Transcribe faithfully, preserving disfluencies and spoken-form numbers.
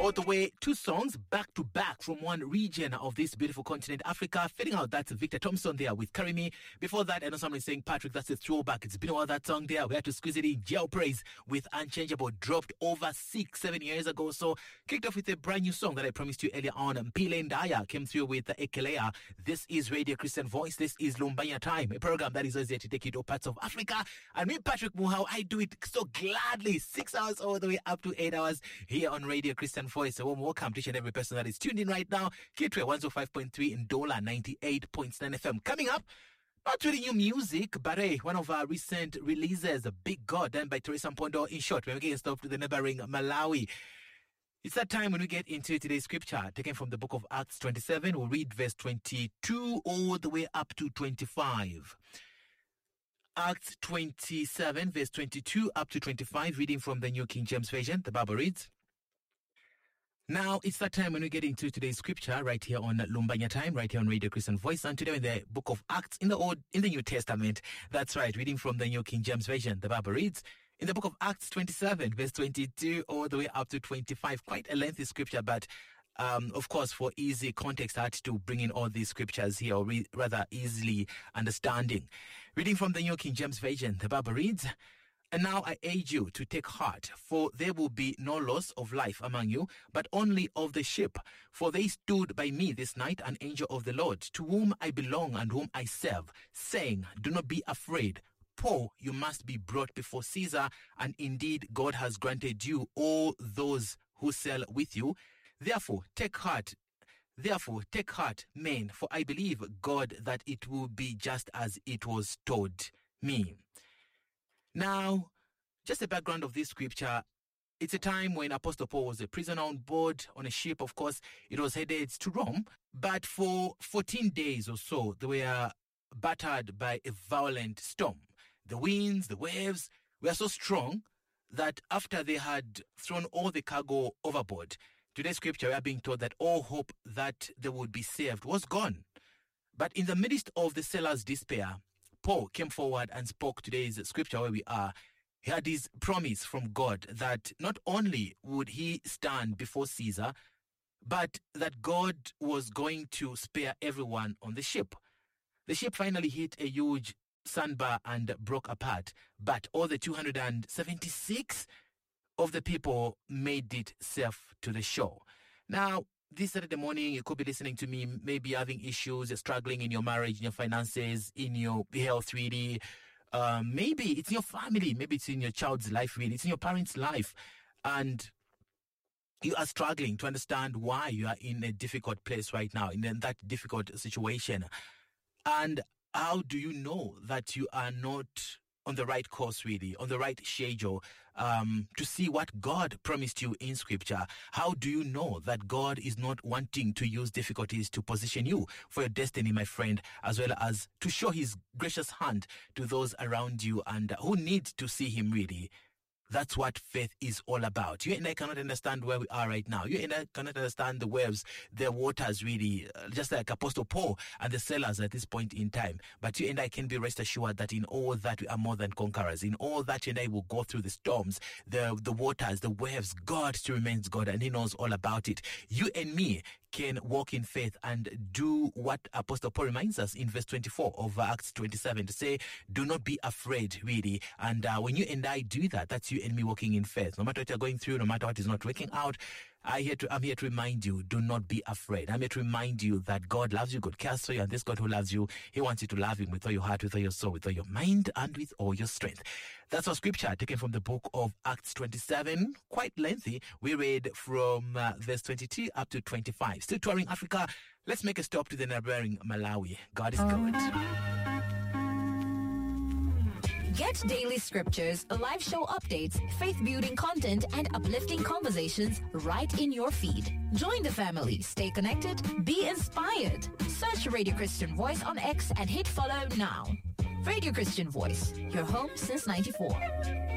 All the way, two songs back to back from one region of this beautiful continent, Africa. Fitting out, that's Victor Thompson there with Carry Me. Before that, I know someone is saying, Patrick, that's a throwback. It's been a while, that song there. We had to squeeze it in. Jail Praise with Unchangeable, dropped over six, seven years ago. So, kicked off with a brand new song that I promised you earlier on. Mpile Ndaya came through with the Ekelea. This is Radio Christian Voice. This is Lumbanya Time, a program that is always there to take you to all parts of Africa. And me, Patrick Muhau, I do it so gladly. Six hours all the way up to eight hours here on Radio Christian Voice. A warm welcome to each and every person that is tuned in right now. Kitwe one oh five point three in Dola, ninety-eight point nine F M. Coming up, not really new music, but hey, one of our recent releases, Big God, done by Teresa Mpondo. In short, we're getting stuff to the neighboring Malawi. It's that time when we get into today's scripture, taken from the book of Acts twenty-seven. We'll read verse twenty-two all the way up to twenty-five. Acts twenty-seven, verse twenty-two up to twenty-five, reading from the New King James Version. The Bible reads, now, it's that time when we get into today's scripture right here on Lumbanya Time, right here on Radio Christian Voice. And today in the book of Acts in the Old, in the New Testament. That's right, reading from the New King James Version. The Bible reads, in the book of Acts twenty-seven, verse twenty-two, all the way up to twenty-five. Quite a lengthy scripture, but um, of course, for easy context, I had to bring in all these scriptures here, or re- rather easily understanding. Reading from the New King James Version, the Bible reads, and now I urge you to take heart, for there will be no loss of life among you, but only of the sheep. For they stood by me this night, an angel of the Lord, to whom I belong and whom I serve, saying, do not be afraid. Paul, you must be brought before Caesar, and indeed God has granted you all those who sail with you. Therefore, take heart. Therefore, take heart, men, for I believe God that it will be just as it was told me. Now, just the background of this scripture, it's a time when Apostle Paul was a prisoner on board on a ship. Of course, it was headed to Rome. But for fourteen days or so, they were battered by a violent storm. The winds, the waves were so strong that after they had thrown all the cargo overboard, today's scripture, we are being told that all hope that they would be saved was gone. But in the midst of the sailors' despair, Paul came forward and spoke today's scripture where we are. He had his promise from God that not only would he stand before Caesar, but that God was going to spare everyone on the ship. The ship finally hit a huge sandbar and broke apart, but all the two hundred seventy-six of the people made it safe to the shore. Now, this Saturday morning, you could be listening to me, maybe having issues, you're struggling in your marriage, in your finances, in your health, really. Um, maybe it's in your family, maybe it's in your child's life, really. It's in your parents' life. And you are struggling to understand why you are in a difficult place right now, in that difficult situation. And how do you know that you are not on the right course, really, on the right schedule, um, to see what God promised you in Scripture? How do you know that God is not wanting to use difficulties to position you for your destiny, my friend, as well as to show his gracious hand to those around you and who need to see him, really? That's what faith is all about. You and I cannot understand where we are right now. You and I cannot understand the waves, the waters, really, uh, just like Apostle Paul and the sailors at this point in time. But you and I can be rest assured that in all that we are more than conquerors. In all that you and I will go through the storms, the, the waters, the waves. God still remains God, and he knows all about it. You and me can walk in faith and do what Apostle Paul reminds us in verse twenty-four of Acts twenty-seven to say, do not be afraid, really. And uh, when you and I do that, that's you and me walking in faith. No matter what you're going through, no matter what is not working out, I here to, I'm here to remind you, do not be afraid. I'm here to remind you that God loves you, God cares for you, and this God who loves you, he wants you to love him with all your heart, with all your soul, with all your mind, and with all your strength. That's our scripture taken from the book of Acts twenty-seven, quite lengthy. We read from uh, verse twenty-two up to twenty-five. Still touring Africa, let's make a stop to the neighboring Malawi. God is good. Get daily scriptures, live show updates, faith-building content, and uplifting conversations right in your feed. Join the family, stay connected, be inspired. Search Radio Christian Voice on X and hit follow now. Radio Christian Voice, your home since ninety-four.